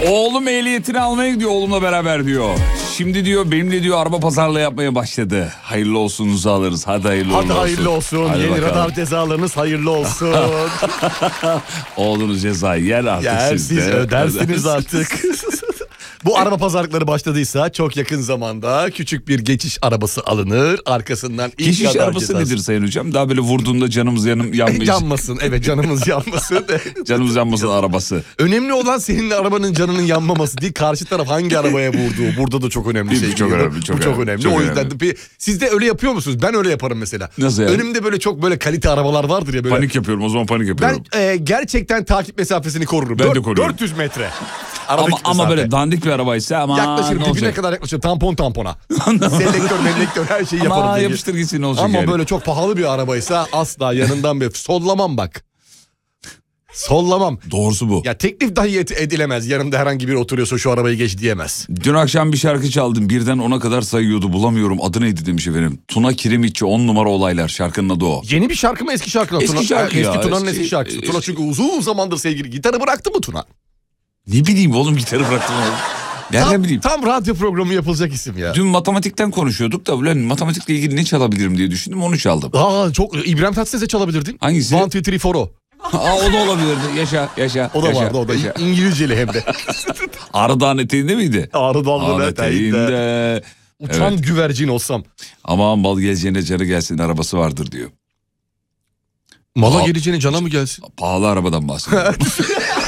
Oğlum ehliyetini almaya gidiyor oğlumla beraber diyor. Şimdi diyor benimle diyor araba pazarlığı yapmaya başladı. Hayırlı olsunuzu alırız. Hadi hayırlı olsun. Hadi hayırlı olsun. Hadi Yeni bakalım. radar cezalarınız hayırlı olsun. Oğlunuz cezayı yer artık Yer, siz siz de. ödersiniz artık. Bu araba pazarlıkları başladıysa çok yakın zamanda küçük bir geçiş arabası alınır. Arkasından ilk Geçiş radar arabası cezası. nedir Sayın Hocam? Daha böyle vurduğunda canımız yanmayacak. Yanmasın, evet, canımız yanmasın. Canımız yanmasın arabası. Önemli olan senin arabanın canının yanmaması değil, karşı taraf hangi arabaya vurduğu. Burada da çok önemli şey. Çok geliyor. önemli, çok Bu çok önemli, önemli. çok O yüzden önemli. de siz de öyle yapıyor musunuz? Ben öyle yaparım mesela. Nasıl yani? Önümde böyle çok böyle kalite arabalar vardır ya böyle. Panik yapıyorum, o zaman panik yapıyorum. Ben gerçekten takip mesafesini korurum. Ben de koruyorum. 400 metre. Ama böyle dandik bir arabaysa ama yaklaşırım, ne dibine olacak? kadar yaklaşırım. Tampona. Selektör her şeyi yaparım. Ama diye. yapıştır gitsin ne olacak Ama yani. böyle çok pahalı bir arabaysa asla yanından bir sollamam bak. Sollamam. Doğrusu bu. Ya teklif dahi edilemez. Yanımda herhangi biri oturuyorsa şu arabayı geç diyemez. Dün akşam bir şarkı çaldım. Birden 10'a kadar sayıyordu. Bulamıyorum. Adı neydi demiş efendim. Tuna Kiremitçi 10 numara olaylar. Şarkının adı o. Yeni bir şarkı mı, eski şarkı mı? Eski şarkı ya, Eski Tuna'nın eski- eski şarkısı. Tuna çünkü uzun zamandır sevgili. Gitarı bıraktı mı Tuna? Ne bileyim oğlum, gitarı bıraktım oğlum. Nereden bileyim? Tam radyo programı yapılacak isim ya. Dün matematikten konuşuyorduk da ulan matematikle ilgili ne çalabilirim diye düşündüm, onu çaldım. Çok İbrahim Tatlıses'e çalabilirdin. Hangisi? 1, 2, 3, 4 o. O da olabilirdi. Yaşa. O da yaşa, vardı, o da yaşa. İngilizceli hem de. Ağrı Dağı'nın eteğinde miydi? Ağrı Dağı'nın eteğinde. Uçan güvercin olsam. Aman bal geleceğine canı gelsin, arabası vardır diyor. Mala geleceğine cana mı gelsin? Pahalı arabadan bahsediyorum.